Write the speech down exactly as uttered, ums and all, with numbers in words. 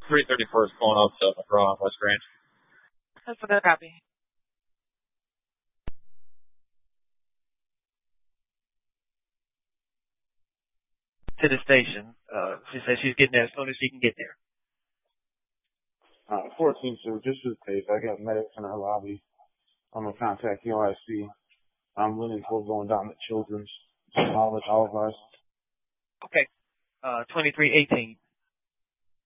three thirty-first calling up to McGraw, West Grange. That's what they're happy. To the station. Uh, she says she's getting there as soon as she can get there. Uh, fourteen, sir, just for the case, I got medics in our lobby. I'm going to contact the O I C. I'm leaning toward going down to Children's. All of all of us. Okay. Uh, twenty-three eighteen.